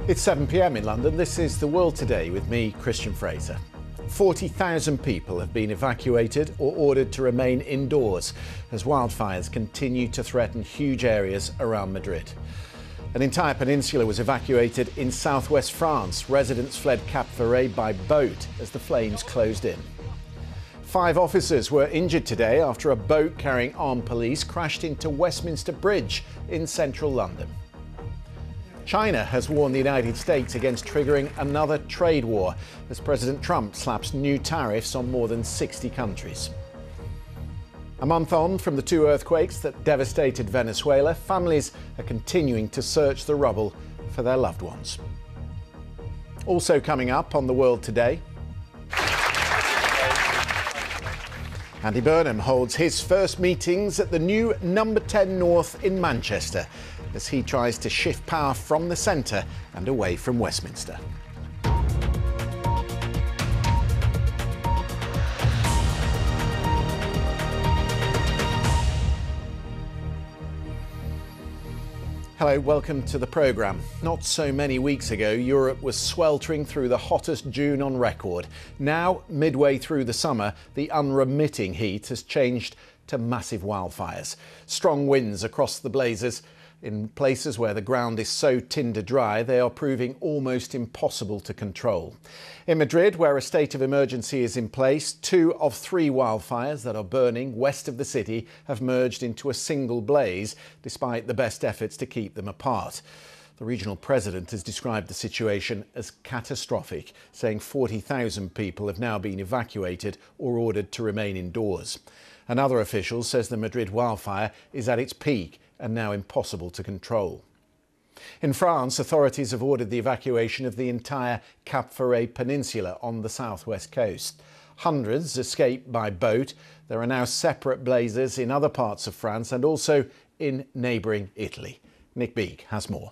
It's 7 p.m. in London. This is The World Today with me, Christian Fraser. 40,000 people have been evacuated or ordered to remain indoors as wildfires continue to threaten huge areas around Madrid. An entire peninsula was evacuated in southwest France. Residents fled Cap Ferret by boat as the flames closed in. 5 officers were injured today after a boat carrying armed police crashed into Westminster Bridge in central London. China has warned the United States against triggering another trade war as President Trump slaps new tariffs on more than 60 countries. A month on from the 2 earthquakes that devastated Venezuela, families are continuing to search the rubble for their loved ones. Also coming up on The World Today, Andy Burnham holds his first meetings at the new Number 10 North in Manchester as he tries to shift power from the centre and away from Westminster. Hello, welcome to the programme. Not so many weeks ago, Europe was sweltering through the hottest June on record. Now, midway through the summer, the unremitting heat has changed to massive wildfires. Strong winds across the blazes. In places where the ground is so tinder dry, they are proving almost impossible to control. In Madrid, where a state of emergency is in place, 2 of 3 wildfires that are burning west of the city have merged into a single blaze, despite the best efforts to keep them apart. The regional president has described the situation as catastrophic, saying 40,000 people have now been evacuated or ordered to remain indoors. Another official says the Madrid wildfire is at its peak and now impossible to control. In France, authorities have ordered the evacuation of the entire Cap Ferret peninsula on the southwest coast. Hundreds escaped by boat. There are now separate blazes in other parts of France and also in neighbouring Italy. Nick Beake has more.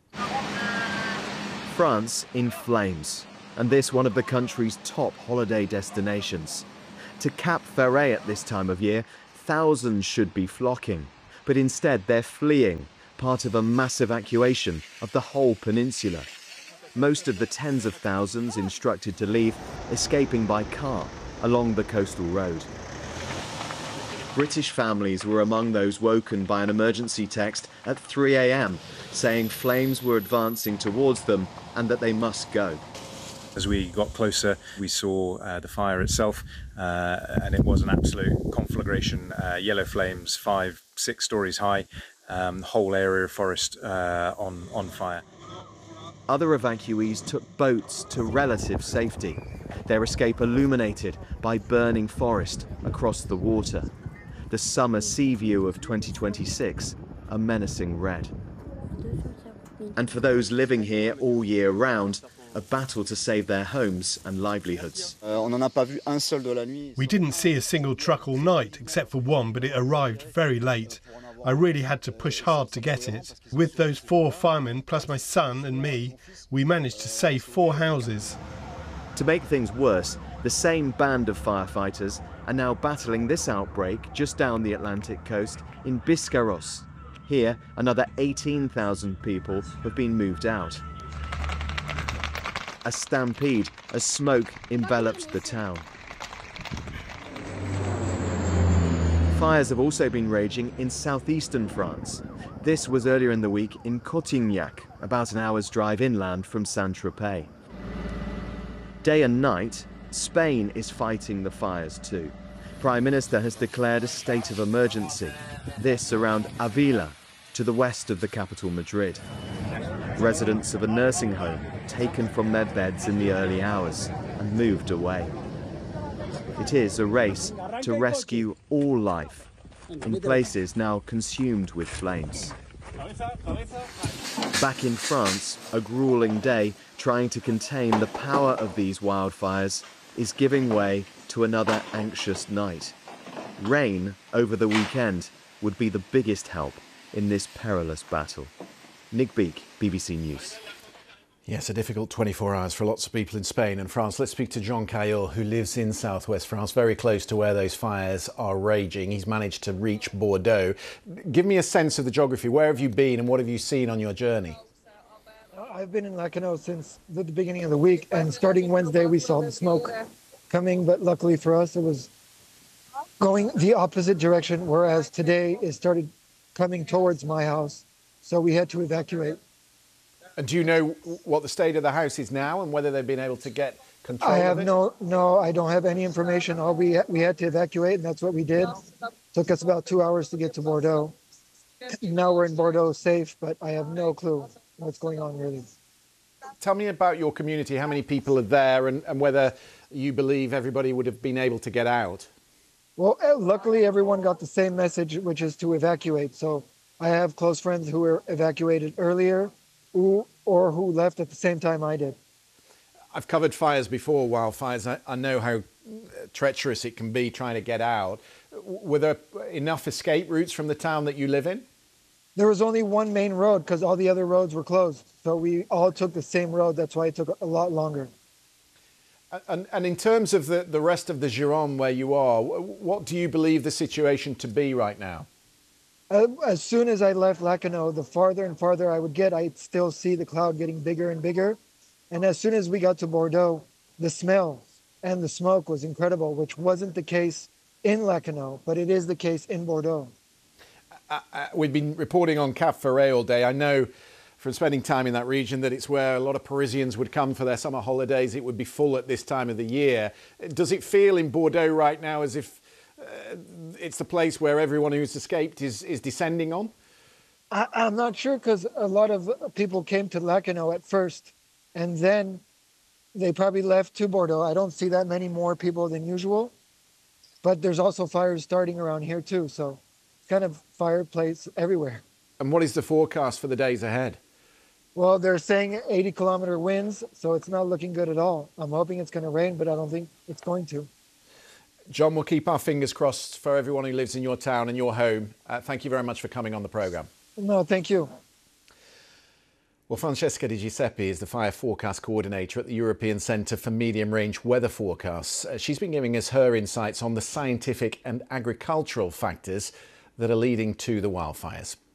France in flames, and this one of the country's top holiday destinations. To Cap Ferret at this time of year, thousands should be flocking. But instead they're fleeing, part of a mass evacuation of the whole peninsula. Most of the tens of thousands instructed to leave escaping by car along the coastal road. British families were among those woken by an emergency text at 3 a.m. saying flames were advancing towards them and that they must go. As we got closer, we saw the fire itself, and it was an absolute conflagration. Yellow flames, 5-6 stories high, whole area of forest on fire. Other evacuees took boats to relative safety, their escape illuminated by burning forest across the water. The summer sea view of 2026, a menacing red. And for those living here all year round, a battle to save their homes and livelihoods. We didn't see a single truck all night, except for one, but it arrived very late. I really had to push hard to get it. With those 4 firemen, plus my son and me, we managed to save 4 houses. To make things worse, the same band of firefighters are now battling this outbreak just down the Atlantic coast in Biscarrosse. Here, another 18,000 people have been moved out. A stampede as smoke enveloped the town. Fires have also been raging in southeastern France. This was earlier in the week in Cotignac, about an hour's drive inland from Saint-Tropez. Day and night, Spain is fighting the fires too. Prime Minister has declared a state of emergency. This around Avila, to the west of the capital Madrid. Residents of a nursing home taken from their beds in the early hours and moved away. It is a race to rescue all life, in places now consumed with flames. Back in France, a grueling day trying to contain the power of these wildfires is giving way to another anxious night. Rain over the weekend would be the biggest help in this perilous battle. Nick Beake, BBC News. Yes, a difficult 24 hours for lots of people in Spain and France. Let's speak to John Caillot, who lives in southwest France, very close to where those fires are raging. He's managed to reach Bordeaux. Give me a sense of the geography. Where have you been and what have you seen on your journey? I've been in Lacanau since the beginning of the week, and starting Wednesday we saw the smoke coming, but luckily for us it was going the opposite direction, whereas today it started coming towards my house, so we had to evacuate. And do you know what the state of the house is now and whether they've been able to get control I of have it? no, I don't have any information. All we had to evacuate, and that's what we did. Took us about 2 hours to get to Bordeaux. Now we're in Bordeaux safe, but I have no clue what's going on really. Tell me about your community, how many people are there and whether you believe everybody would have been able to get out. Well, luckily everyone got the same message, which is to evacuate. So I have close friends who were evacuated earlier or who left at the same time I did. I've covered fires before, wildfires. I know how treacherous it can be trying to get out. Were there enough escape routes from the town that you live in? There was only one main road because all the other roads were closed. So we all took the same road. That's why it took a lot longer. And in terms of the rest of the Gironde where you are, what do you believe the situation to be right now? As soon as I left Lacanau, the farther and farther I would get, I'd still see the cloud getting bigger and bigger. And as soon as we got to Bordeaux, the smell and the smoke was incredible, which wasn't the case in Lacanau, but it is the case in Bordeaux. We've been reporting on Cap Ferret all day. I know from spending time in that region that it's where a lot of Parisians would come for their summer holidays. It would be full at this time of the year. Does it feel in Bordeaux right now as if it's the place where everyone who's escaped is descending on? I'm not sure because a lot of people came to Lacanau at first and then they probably left to Bordeaux. I don't see that many more people than usual, but there's also fires starting around here too. So it's kind of fireplace everywhere. And what is the forecast for the days ahead? Well, they're saying 80-kilometer winds, so it's not looking good at all. I'm hoping it's going to rain, but I don't think it's going to. John, we'll keep our fingers crossed for everyone who lives in your town and your home. Thank you very much for coming on the programme. No, thank you. Well, Francesca Di Giuseppe is the fire forecast coordinator at the European Centre for Medium Range Weather Forecasts. She's been giving us her insights on the scientific and agricultural factors that are leading to the wildfires.